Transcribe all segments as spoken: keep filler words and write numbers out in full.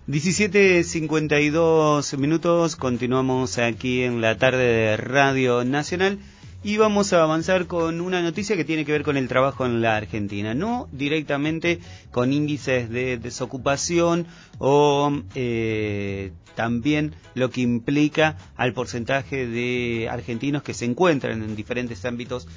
diecisiete cincuenta y dos minutos, continuamos aquí en la tarde de Radio Nacional y vamos a avanzar con una noticia que tiene que ver con el trabajo en la Argentina, no directamente con índices de desocupación o eh, también lo que implica al porcentaje de argentinos que se encuentran en diferentes ámbitos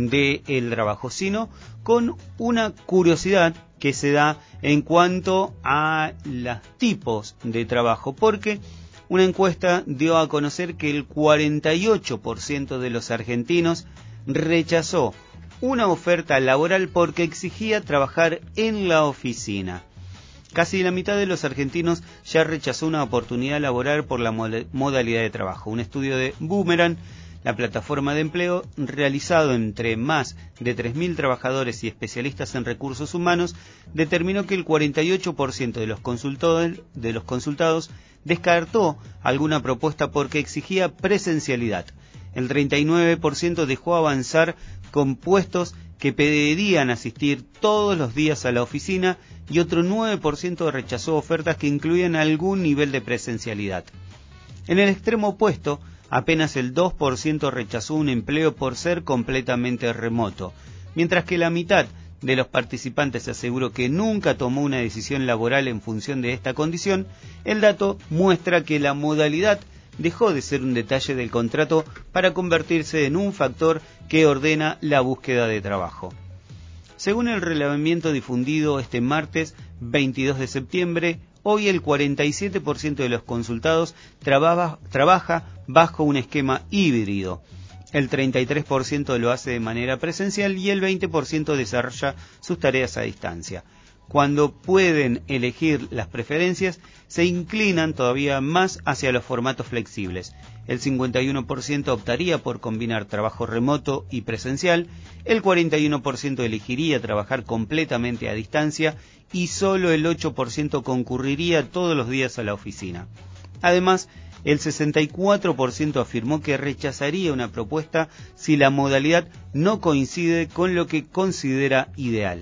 del trabajo, sino con una curiosidad que se da en cuanto a los tipos de trabajo, porque una encuesta dio a conocer que el cuarenta y ocho por ciento de los argentinos rechazó una oferta laboral porque exigía trabajar en la oficina. Casi la mitad de los argentinos ya rechazó una oportunidad laboral por la modalidad de trabajo. Un estudio de Boomerang, la plataforma de empleo, realizado entre más de tres mil trabajadores y especialistas en recursos humanos, determinó que el cuarenta y ocho por ciento de los consultados, de los consultados descartó alguna propuesta porque exigía presencialidad. El treinta y nueve por ciento dejó avanzar con puestos que pedirían asistir todos los días a la oficina y otro nueve por ciento rechazó ofertas que incluían algún nivel de presencialidad. En el extremo opuesto, apenas el dos por ciento rechazó un empleo por ser completamente remoto, mientras que la mitad de los participantes aseguró que nunca tomó una decisión laboral en función de esta condición. El dato muestra que la modalidad dejó de ser un detalle del contrato para convertirse en un factor que ordena la búsqueda de trabajo. Según el relevamiento difundido este martes veintidós de septiembre, hoy el cuarenta y siete por ciento de los consultados trabaja, trabaja bajo un esquema híbrido. El treinta y tres por ciento lo hace de manera presencial y el veinte por ciento desarrolla sus tareas a distancia. Cuando pueden elegir las preferencias, se inclinan todavía más hacia los formatos flexibles. El cincuenta y uno por ciento optaría por combinar trabajo remoto y presencial, el cuarenta y uno por ciento elegiría trabajar completamente a distancia y solo el ocho por ciento concurriría todos los días a la oficina. Además, el sesenta y cuatro por ciento afirmó que rechazaría una propuesta si la modalidad no coincide con lo que considera ideal.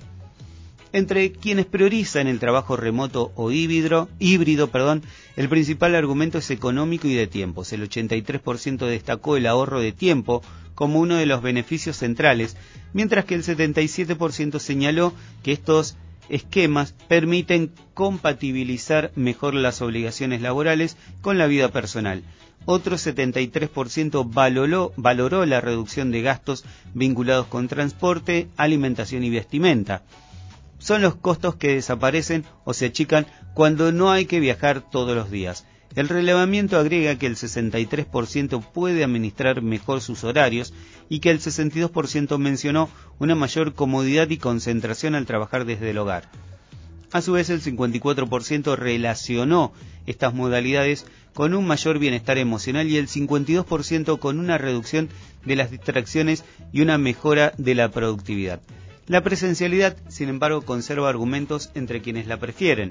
Entre quienes priorizan el trabajo remoto o híbrido, híbrido, perdón, el principal argumento es económico y de tiempos. El ochenta y tres por ciento destacó el ahorro de tiempo como uno de los beneficios centrales, mientras que el setenta y siete por ciento señaló que estos esquemas permiten compatibilizar mejor las obligaciones laborales con la vida personal. Otro setenta y tres por ciento valoró, valoró la reducción de gastos vinculados con transporte, alimentación y vestimenta. Son los costos que desaparecen o se achican cuando no hay que viajar todos los días. El relevamiento agrega que el sesenta y tres por ciento puede administrar mejor sus horarios y que el sesenta y dos por ciento mencionó una mayor comodidad y concentración al trabajar desde el hogar. A su vez, el cincuenta y cuatro por ciento relacionó estas modalidades con un mayor bienestar emocional y el cincuenta y dos por ciento con una reducción de las distracciones y una mejora de la productividad. La presencialidad, sin embargo, conserva argumentos entre quienes la prefieren.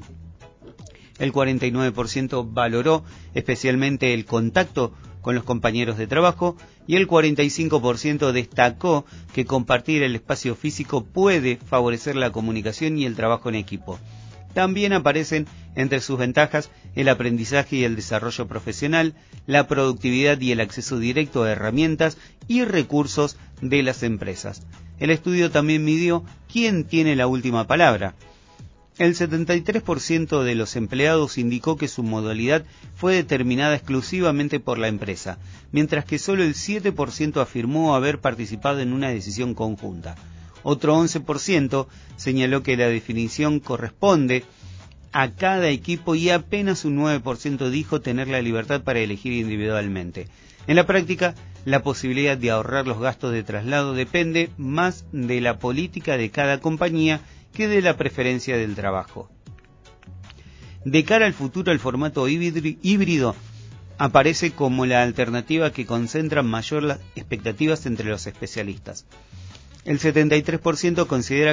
El cuarenta y nueve por ciento valoró especialmente el contacto con los compañeros de trabajo y el cuarenta y cinco por ciento destacó que compartir el espacio físico puede favorecer la comunicación y el trabajo en equipo. También aparecen entre sus ventajas el aprendizaje y el desarrollo profesional, la productividad y el acceso directo a herramientas y recursos de las empresas. El estudio también midió quién tiene la última palabra. El setenta y tres por ciento de los empleados indicó que su modalidad fue determinada exclusivamente por la empresa, mientras que solo el siete por ciento afirmó haber participado en una decisión conjunta. Otro once por ciento señaló que la definición corresponde a cada equipo y apenas un nueve por ciento dijo tener la libertad para elegir individualmente. En la práctica, la posibilidad de ahorrar los gastos de traslado depende más de la política de cada compañía que de la preferencia del trabajo. De cara al futuro, el formato híbrido aparece como la alternativa que concentra mayor las expectativas entre los especialistas. El setenta y tres por ciento considera